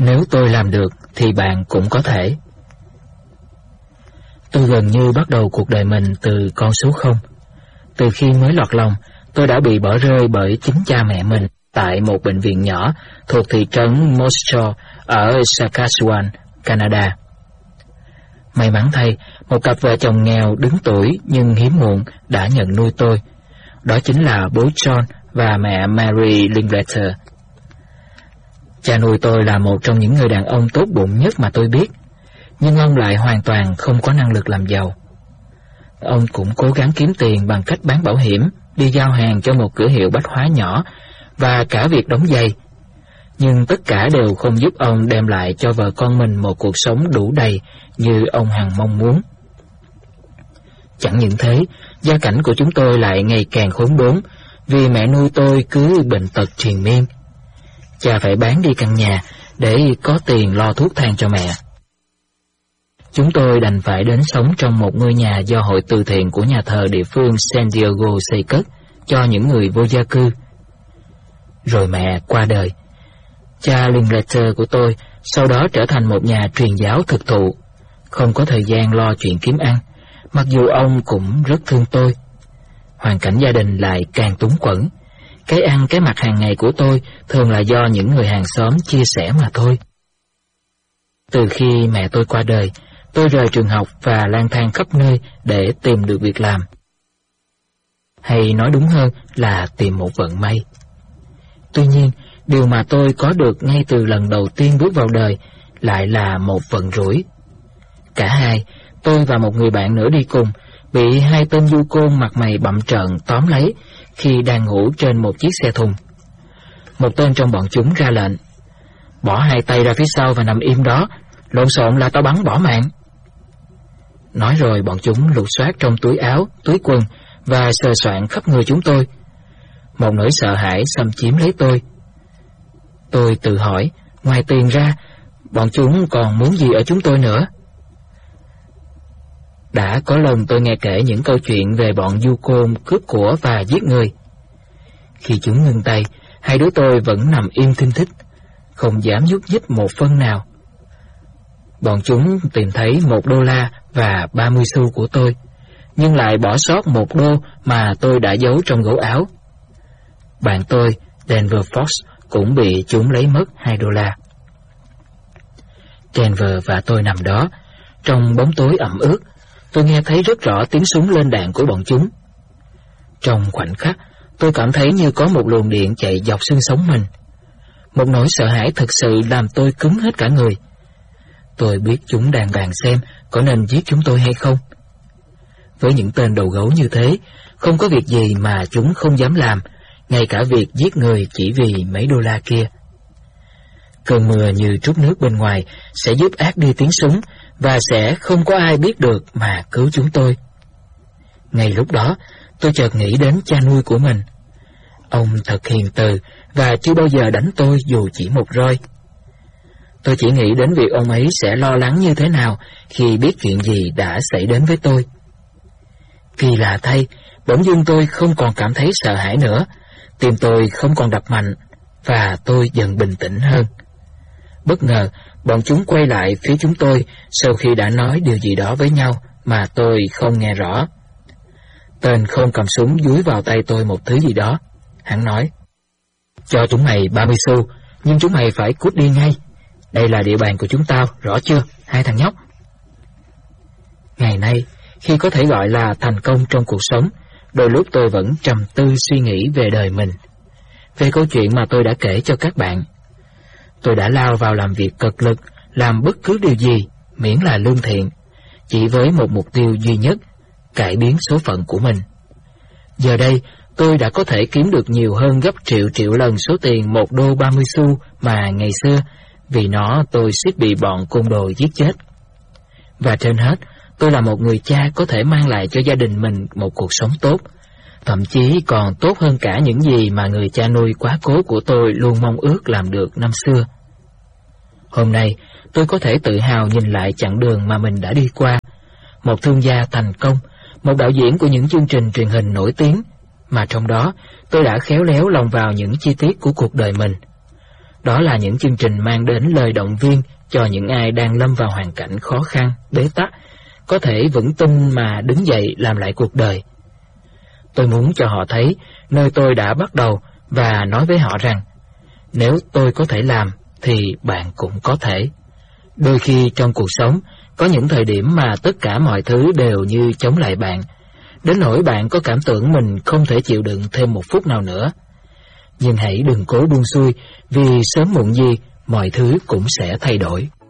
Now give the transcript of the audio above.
Nếu tôi làm được thì bạn cũng có thể. Tôi gần như bắt đầu cuộc đời mình từ con số 0. Từ khi mới lọt lòng, tôi đã bị bỏ rơi bởi chính cha mẹ mình tại một bệnh viện nhỏ thuộc thị trấn Moose Jaw ở Saskatchewan, Canada. May mắn thay, một cặp vợ chồng nghèo đứng tuổi nhưng hiếm muộn đã nhận nuôi tôi. Đó chính là bố John và mẹ Mary Linklater. Cha nuôi tôi là một trong những người đàn ông tốt bụng nhất mà tôi biết, nhưng ông lại hoàn toàn không có năng lực làm giàu. Ông cũng cố gắng kiếm tiền bằng cách bán bảo hiểm, đi giao hàng cho một cửa hiệu bách hóa nhỏ và cả việc đóng giày. Nhưng tất cả đều không giúp ông đem lại cho vợ con mình một cuộc sống đủ đầy như ông hằng mong muốn. Chẳng những thế, gia cảnh của chúng tôi lại ngày càng khốn đốn vì mẹ nuôi tôi cứ bệnh tật triền miên. Cha phải bán đi căn nhà để có tiền lo thuốc thang cho mẹ. Chúng tôi đành phải đến sống trong một ngôi nhà do hội từ thiện của nhà thờ địa phương San Diego xây cất cho những người vô gia cư. Rồi mẹ qua đời. Cha Linklater của tôi sau đó trở thành một nhà truyền giáo thực thụ, không có thời gian lo chuyện kiếm ăn, mặc dù ông cũng rất thương tôi. Hoàn cảnh gia đình lại càng túng quẫn. Cái ăn cái mặc hàng ngày của tôi thường là do những người hàng xóm chia sẻ mà thôi. Từ khi mẹ tôi qua đời, tôi rời trường học và lang thang khắp nơi để tìm được việc làm. Hay nói đúng hơn là tìm một vận may. Tuy nhiên, điều mà tôi có được ngay từ lần đầu tiên bước vào đời lại là một vận rủi. Cả hai, tôi và một người bạn nữa đi cùng, bị hai tên du côn mặt mày bặm trợn tóm lấy khi đang ngủ trên một chiếc xe thùng. Một tên trong bọn chúng ra lệnh: "Bỏ hai tay ra phía sau và nằm im đó, lộn xộn là tao bắn bỏ mạng." Nói rồi bọn chúng lục soát trong túi áo, túi quần và sờ soạn khắp người chúng tôi. Một nỗi sợ hãi xâm chiếm lấy tôi. Tôi tự hỏi, ngoài tiền ra, bọn chúng còn muốn gì ở chúng tôi nữa? Đã có lần tôi nghe kể những câu chuyện về bọn du côn cướp của và giết người. Khi chúng ngưng tay, hai đứa tôi vẫn nằm im thinh thích, không dám nhúc nhích một phân nào. Bọn chúng tìm thấy $1 và 30 xu của tôi, nhưng lại bỏ sót $1 mà tôi đã giấu trong gấu áo. Bạn tôi, Denver Fox, cũng bị chúng lấy mất $2. Denver và tôi nằm đó, trong bóng tối ẩm ướt. Tôi nghe thấy rất rõ tiếng súng lên đạn của bọn chúng. Trong khoảnh khắc, tôi cảm thấy như có một luồng điện chạy dọc xương sống mình. Một nỗi sợ hãi thực sự làm tôi cứng hết cả người. Tôi biết chúng đang bàn xem có nên giết chúng tôi hay không. Với những tên đầu gấu như thế, không có việc gì mà chúng không dám làm, ngay cả việc giết người chỉ vì mấy $. Kia. Cơn mưa như trút nước bên ngoài sẽ giúp át đi tiếng súng và sẽ không có ai biết được mà cứu chúng tôi. Ngay lúc đó, tôi chợt nghĩ đến cha nuôi của mình. Ông thật hiền từ và chưa bao giờ đánh tôi dù chỉ một roi. Tôi chỉ nghĩ đến việc ông ấy sẽ lo lắng như thế nào khi biết chuyện gì đã xảy đến với tôi. Kỳ lạ thay, bỗng dưng tôi không còn cảm thấy sợ hãi nữa, tim tôi không còn đập mạnh và tôi dần bình tĩnh hơn. Bất ngờ, bọn chúng quay lại phía chúng tôi sau khi đã nói điều gì đó với nhau mà tôi không nghe rõ. Tên không cầm súng dúi vào tay tôi một thứ gì đó. Hắn nói: "Cho chúng mày 30 xu, nhưng chúng mày phải cút đi ngay. Đây là địa bàn của chúng tao, rõ chưa, hai thằng nhóc?" Ngày nay, khi có thể gọi là thành công trong cuộc sống, đôi lúc tôi vẫn trầm tư suy nghĩ về đời mình, về câu chuyện mà tôi đã kể cho các bạn. Tôi đã lao vào làm việc cực lực, làm bất cứ điều gì, miễn là lương thiện, chỉ với một mục tiêu duy nhất: cải biến số phận của mình. Giờ đây, tôi đã có thể kiếm được nhiều hơn gấp triệu lần số tiền $1 30 xu mà ngày xưa, vì nó tôi suýt bị bọn côn đồ giết chết. Và trên hết, tôi là một người cha có thể mang lại cho gia đình mình một cuộc sống tốt, thậm chí còn tốt hơn cả những gì mà người cha nuôi quá cố của tôi luôn mong ước làm được năm xưa. Hôm nay, tôi có thể tự hào nhìn lại chặng đường mà mình đã đi qua, một thương gia thành công, một đạo diễn của những chương trình truyền hình nổi tiếng, mà trong đó tôi đã khéo léo lồng vào những chi tiết của cuộc đời mình. Đó là những chương trình mang đến lời động viên cho những ai đang lâm vào hoàn cảnh khó khăn, bế tắc, có thể vững tin mà đứng dậy làm lại cuộc đời. Tôi muốn cho họ thấy nơi tôi đã bắt đầu và nói với họ rằng, nếu tôi có thể làm thì bạn cũng có thể. Đôi khi trong cuộc sống, có những thời điểm mà tất cả mọi thứ đều như chống lại bạn, đến nỗi bạn có cảm tưởng mình không thể chịu đựng thêm một phút nào nữa. Nhưng hãy đừng cố buông xuôi, vì sớm muộn gì mọi thứ cũng sẽ thay đổi.